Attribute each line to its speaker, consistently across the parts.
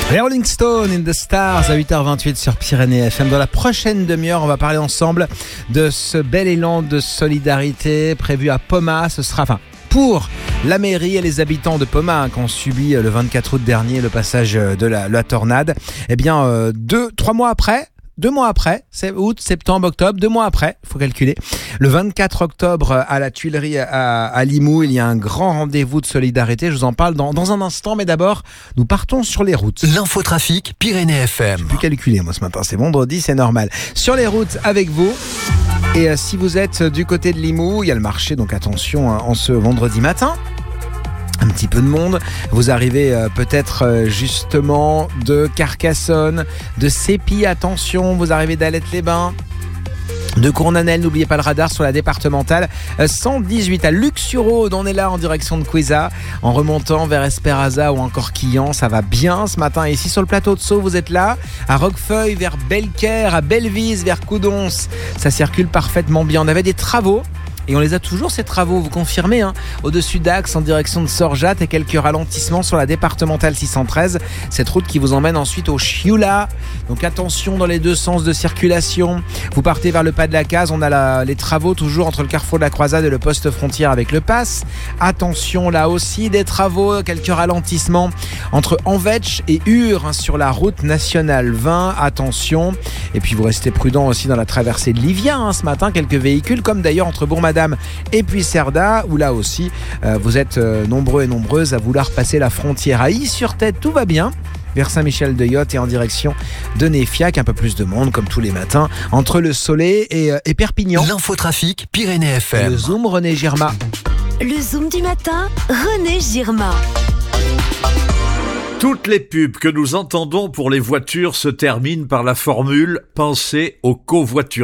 Speaker 1: Les Rolling Stones in the Stars à 8h28 sur Pyrénées FM. Dans la prochaine demi-heure, on va parler ensemble de ce bel élan de solidarité prévu à Poma. Ce sera pour la mairie et les habitants de Poma qui ont subi le 24 août dernier le passage de la tornade. Eh bien, 2 mois après, c'est août, septembre, octobre, 2 mois après, faut calculer. Le 24 octobre à la Tuilerie à Limoux, il y a un grand rendez-vous de solidarité. Je vous en parle dans un instant, mais d'abord, nous partons sur les routes.
Speaker 2: L'infotrafic Pyrénées FM.
Speaker 1: J'ai pu calculer, moi, ce matin. C'est vendredi, c'est normal. Sur les routes avec vous. Et si vous êtes du côté de Limoux, il y a le marché, donc attention en ce vendredi matin. Un petit peu de monde. Vous arrivez peut-être justement de Carcassonne, de Sépie, attention, vous arrivez d'Alette-les-Bains, de Cournanel, n'oubliez pas le radar sur la départementale 118 à Luc-sur-Aude, on est là en direction de Cuisa, en remontant vers Espéraza ou encore Quillan, ça va bien ce matin. Et ici sur le plateau de Sceaux, vous êtes là, à Roquefeuille, vers Belcaire, à Bellevise, vers Coudons, ça circule parfaitement bien. On avait des travaux. Et on les a toujours, ces travaux, vous confirmez, au-dessus d'Axe, en direction de Sorjat, et quelques ralentissements sur la départementale 613. Cette route qui vous emmène ensuite au Chioula. Donc attention dans les deux sens de circulation. Vous partez vers le pas de la Case. On a les travaux toujours entre le carrefour de la Croisade et le poste frontière avec le Pass. Attention là aussi, des travaux, quelques ralentissements entre Anvetch et Ur sur la route nationale 20. Attention. Et puis vous restez prudent aussi dans la traversée de Livia ce matin. Quelques véhicules, comme d'ailleurs entre Bourg-Madame et puis Cerda, où là aussi vous êtes nombreux et nombreuses à vouloir passer la frontière. À Is-sur-Tête, tout va bien vers Saint-Michel-de-Yotte et en direction de Néfiac, un peu plus de monde comme tous les matins entre le Soleil et Perpignan.
Speaker 2: L'infotrafic Pyrénées FM.
Speaker 1: Le Zoom, René Girma.
Speaker 3: Le Zoom du matin, René Girma.
Speaker 4: Toutes les pubs que nous entendons pour les voitures se terminent par la formule « Pensez au covoiturage ».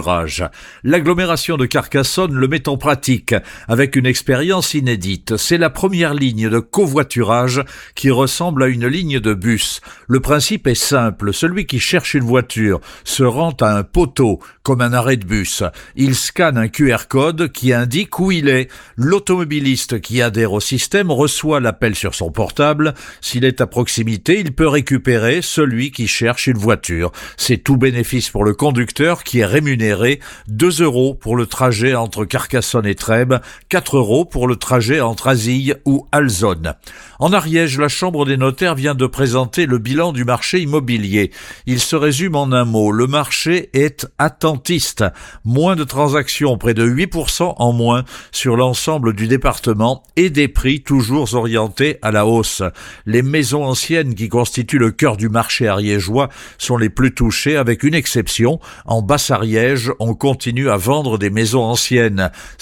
Speaker 4: L'agglomération de Carcassonne le met en pratique avec une expérience inédite. C'est la première ligne de covoiturage qui ressemble à une ligne de bus. Le principe est simple. Celui qui cherche une voiture se rend à un poteau, comme un arrêt de bus. Il scanne un QR code qui indique où il est. L'automobiliste qui adhère au système reçoit l'appel sur son portable. S'il est à proximité, il peut récupérer celui qui cherche une voiture. C'est tout bénéfice pour le conducteur qui est rémunéré 2 € pour le trajet entre Carcassonne et Trèbes, 4 € pour le trajet entre Azille ou Alzonne. En Ariège, la Chambre des notaires vient de présenter le bilan du marché immobilier. Il se résume en un mot. Le marché est attentiste. Moins de transactions, près de 8% en moins sur l'ensemble du département et des prix toujours orientés à la hausse. Les maisons anciennes qui constituent le cœur du marché ariégeois sont les plus touchées avec une exception. En Basse-Ariège, on continue à vendre des maisons anciennes.